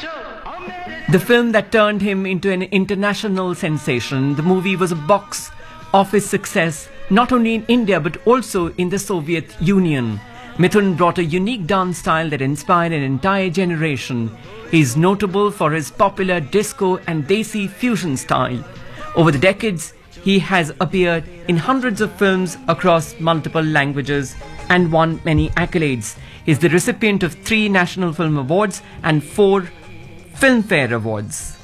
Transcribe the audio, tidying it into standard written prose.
The film that turned him into an international sensation, the movie was a box office success not only in India but also in the Soviet Union. Mithun brought a unique dance style that inspired an entire generation. He is notable for his popular disco and desi fusion style. Over the decades, he has appeared in hundreds of films across multiple languages and won many accolades. He is the recipient of 3 National Film Awards and 4 Filmfare Awards.